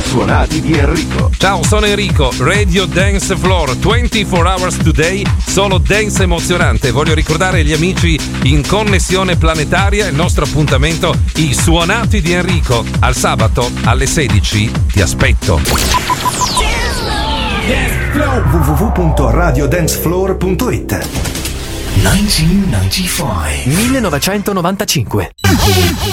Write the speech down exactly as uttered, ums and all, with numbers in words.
Suonati di Enrico. Ciao, sono Enrico, Radio Dance Floor, ventiquattro hours today, solo dance emozionante. Voglio ricordare agli amici in connessione planetaria il nostro appuntamento, i Suonati di Enrico. Al sabato alle sedici ti aspetto. w w w punto radio dance floor punto it. millenovecentonovantacinque